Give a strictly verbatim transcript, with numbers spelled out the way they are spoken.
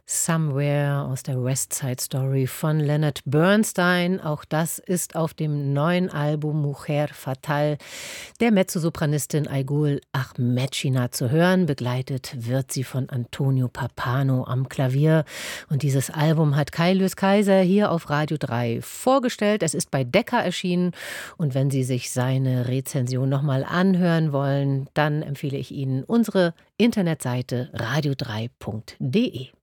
Somewhere aus der West Side Story von Leonard Bernstein. Auch das ist auf dem neuen Album Mujer Fatal der Mezzosopranistin Aigul Ahmedchina zu hören. Begleitet wird sie von Antonio Pappano am Klavier. Und dieses Album hat Kai Lys Kaiser hier auf Radio drei vorgestellt. Es ist bei Decca erschienen. Und wenn Sie sich seine Rezension nochmal anhören wollen, dann empfehle ich Ihnen unsere Internetseite radio drei punkt de.